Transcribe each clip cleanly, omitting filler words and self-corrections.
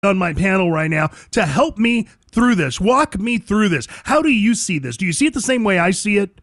on my panel right now to help me through this. Walk me through this. How do you see this? Do you see it the same way I see it?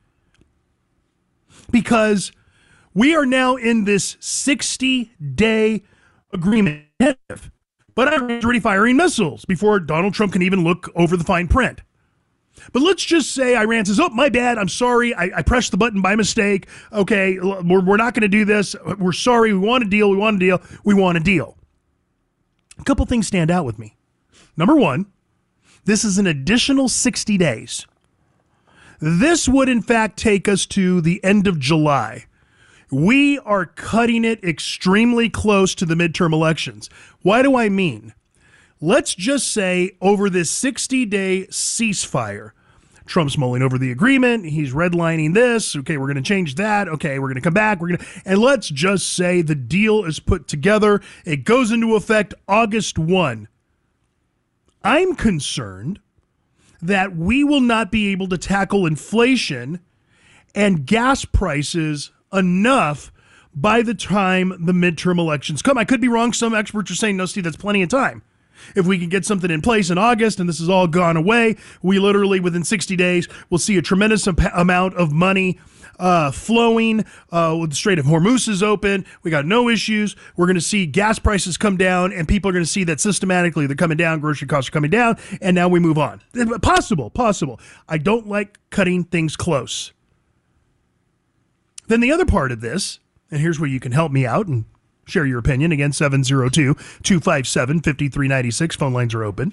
Because we are now in this 60-day agreement. But Iran's already firing missiles before Donald Trump can even look over the fine print. But let's just say Iran says, oh, my bad, I'm sorry, I pressed the button by mistake. Okay, we're not going to do this. We're sorry, we want a deal, we want a deal. A couple things stand out with me. Number one, this is an additional 60 days. This would, in fact, take us to the end of July. We are cutting it extremely close to the midterm elections. Why do I mean? Let's just say over this 60-day ceasefire, Trump's mulling over the agreement. He's redlining this. Okay, we're going to change that. Okay, we're going to come back. And let's just say the deal is put together. It goes into effect August 1. I'm concerned that we will not be able to tackle inflation and gas prices enough by the time the midterm elections come. I could be wrong. Some experts are saying, no, Steve, that's plenty of time. If we can get something in place in August and this has all gone away, we literally, within 60 days, will see a tremendous amount of money flowing. The Strait of Hormuz is open. We got no issues. We're going to see gas prices come down, and people are going to see that systematically they're coming down, grocery costs are coming down, and now we move on. Possible. I don't like cutting things close. Then the other part of this, and here's where you can help me out and share your opinion. Again, 702-257-5396. Phone lines are open.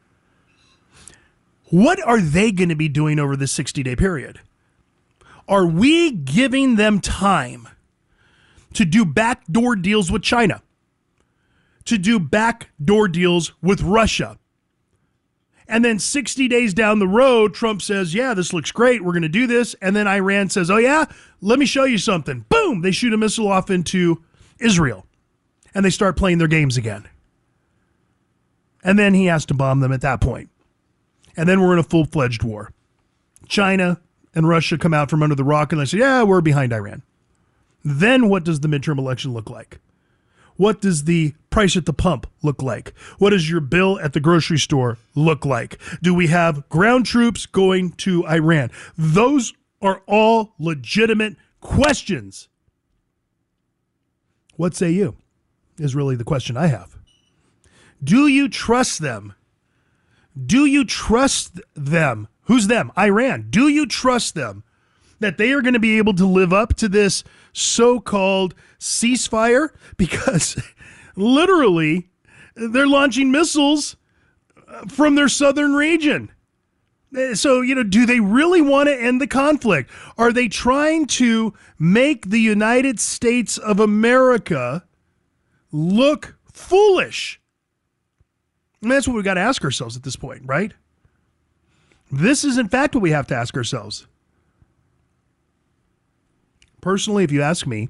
What are they going to be doing over this 60-day period? Are we giving them time to do backdoor deals with China? To do backdoor deals with Russia? And then 60 days down the road, Trump says, yeah, this looks great. We're going to do this. And then Iran says, oh, yeah, let me show you something. Boom! They shoot a missile off into Israel, and they start playing their games again. And then he has to bomb them at that point. And then we're in a full-fledged war. China and Russia come out from under the rock and they say, yeah, we're behind Iran. Then what does the midterm election look like? What does the price at the pump look like? What does your bill at the grocery store look like? Do we have ground troops going to Iran? Those are all legitimate questions. What say you? Is really the question I have. Do you trust them? Do you trust them? Who's them? Iran. Do you trust them that they are going to be able to live up to this so-called ceasefire? Because literally they're launching missiles from their southern region. So, do they really want to end the conflict? Are they trying to make the United States of America look foolish? And that's what we've got to ask ourselves at this point, right? This is, in fact, what we have to ask ourselves. Personally, if you ask me,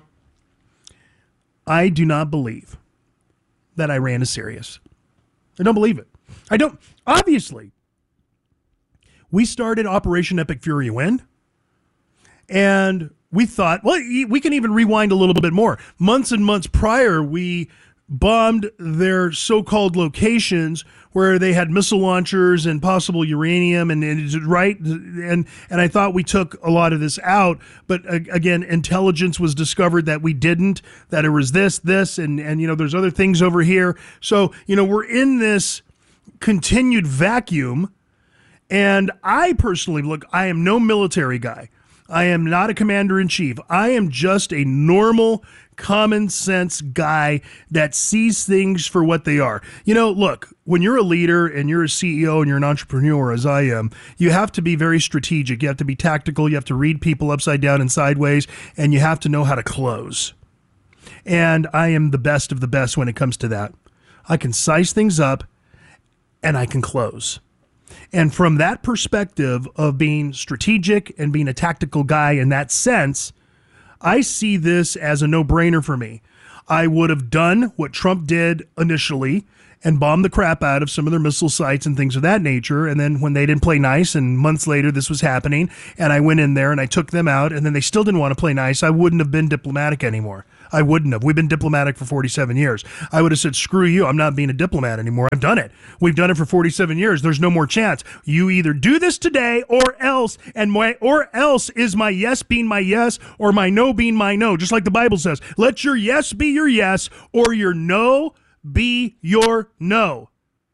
I do not believe that Iran is serious. I don't believe it. I don't. Obviously, we started Operation Epic Fury when? And we thought, well, we can even rewind a little bit more. Months and months prior, we bombed their so-called locations where they had missile launchers and possible uranium and right. And I thought we took a lot of this out. But again, intelligence was discovered that we didn't, that it was this, and there's other things over here. So, we're in this continued vacuum. And I personally, look, I am no military guy. I am not a commander-in-chief. I am just a normal, common sense guy that sees things for what they are. Look, when you're a leader and you're a CEO and you're an entrepreneur, as I am, you have to be very strategic. You have to be tactical. You have to read people upside down and sideways, and you have to know how to close. And I am the best of the best when it comes to that. I can size things up, and I can close. And from that perspective of being strategic and being a tactical guy in that sense, I see this as a no-brainer for me. I would have done what Trump did initially and bombed the crap out of some of their missile sites and things of that nature. And then when they didn't play nice and months later this was happening and I went in there and I took them out and then they still didn't want to play nice, I wouldn't have been diplomatic anymore. I wouldn't have. We've been diplomatic for 47 years. I would have said, screw you. I'm not being a diplomat anymore. I've done it. We've done it for 47 years. There's no more chance. You either do this today or else, and or else is my yes being my yes or my no being my no, just like the Bible says. Let your yes be your yes or your no be your no.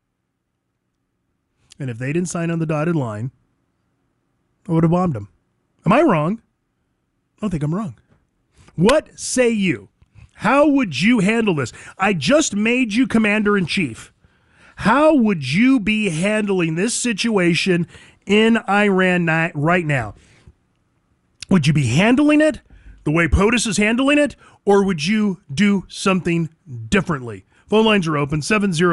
And if they didn't sign on the dotted line, I would have bombed them. Am I wrong? I don't think I'm wrong. What say you? How would you handle this? I just made you commander-in-chief. How would you be handling this situation in Iran right now? Would you be handling it the way POTUS is handling it, or would you do something differently? Phone lines are open,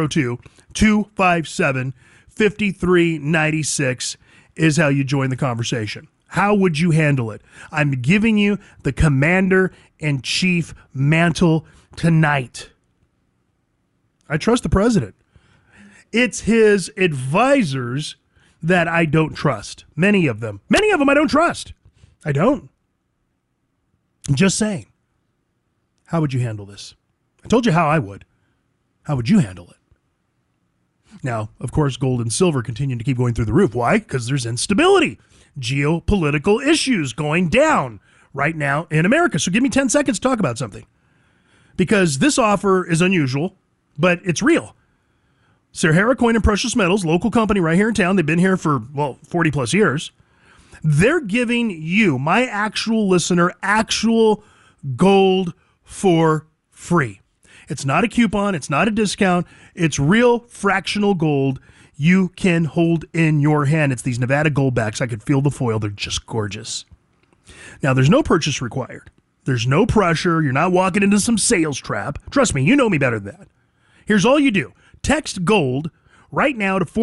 702-257-5396 is how you join the conversation. How would you handle it? I'm giving you the commander-in-chief mantle tonight. I trust the president. It's his advisors that I don't trust. Many of them I don't trust. I don't. I'm just saying. How would you handle this? I told you how I would. How would you handle it? Now, of course, gold and silver continue to keep going through the roof. Why? Because there's instability. Geopolitical issues going down right now in America. So give me 10 seconds to talk about something. Because this offer is unusual, but it's real. Sahara Coin and Precious Metals, local company right here in town. They've been here for, 40 plus years. They're giving you, my actual listener, actual gold for free. It's not a coupon. It's not a discount. It's real fractional gold you can hold in your hand. It's these Nevada Goldbacks. I could feel the foil. They're just gorgeous. Now, there's no purchase required. There's no pressure. You're not walking into some sales trap. Trust me, you know me better than that. Here's all you do. Text GOLD right now to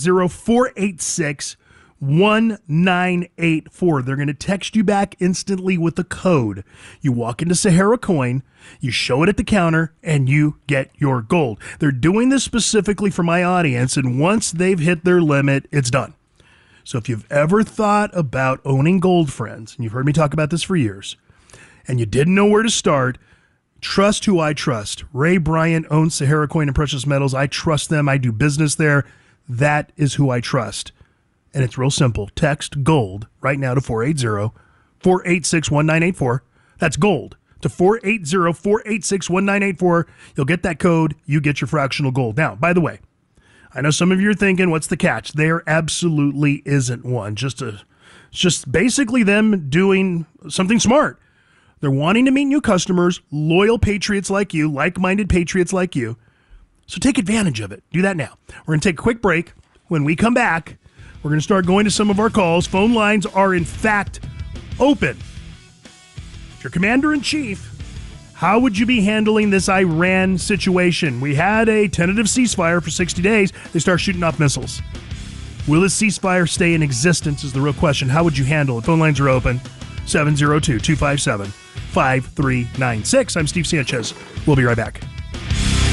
480-486-1984. They're going to text you back instantly with the code. You walk into Sahara Coin, you show it at the counter, and you get your gold. They're doing this specifically for my audience, and once they've hit their limit, it's done. So if you've ever thought about owning gold, friends, and you've heard me talk about this for years, and you didn't know where to start, trust who I trust. Ray Bryant owns Sahara Coin and Precious Metals. I trust them. I do business there. That is who I trust. And it's real simple. Text GOLD right now to 480-486-1984. That's GOLD to 480-486-1984. You'll get that code. You get your fractional gold. Now, by the way, I know some of you are thinking, what's the catch? There absolutely isn't one. It's just basically them doing something smart. They're wanting to meet new customers, loyal patriots like you, like-minded patriots like you. So take advantage of it. Do that now. We're going to take a quick break. When we come back, we're going to start going to some of our calls. Phone lines are, in fact, open. If you're commander-in-chief, how would you be handling this Iran situation? We had a tentative ceasefire for 60 days. They start shooting off missiles. Will this ceasefire stay in existence is the real question. How would you handle it? Phone lines are open. 702-257-5396. I'm Steve Sanchez. We'll be right back.